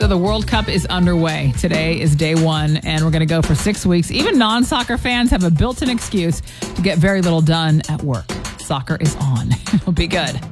the World Cup is underway. Today is day one, and we're going to go for 6 weeks. Even non-soccer fans have a built-in excuse to get very little done at work. Soccer is on. It'll be good.